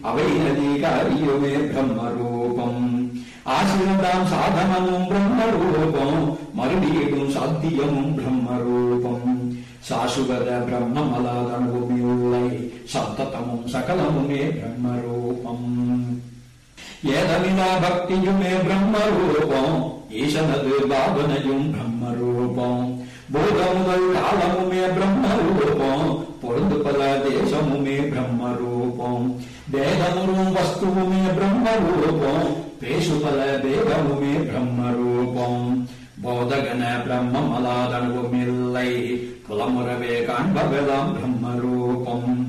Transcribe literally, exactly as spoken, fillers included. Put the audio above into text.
அவை அதிகாரியுமே பிரம்மரூபம். ஆசிரதாம் சாதனமும் பிரம்மரூபம், மறுபடியும் சாத்தியமும் பிரம்மரூபம். சாசுவத பிரம்மமலாதனுவும் இல்லை, சந்ததமும் சகலமுமே பிரம்மரூபம். ஏதமிதா பக்தியுமே பிரம்மரூபம், ஈசனது பாவனையும் பிரம்மரூபம். போத முதல் காலமுமே பிரம்மரூபம், பொழுது பல தேசமுமே பிரம்மரூபம். வேதமுறும் வஸ்துவுமே பிரம்மரூபம், பேசு பல வேதமுமே பிரம்மரூபம். போதகன பிரம்மமலாதனுவும் இல்லை, புலமுறவே காண்பவெல்லாம் பிரம்மரூபம்.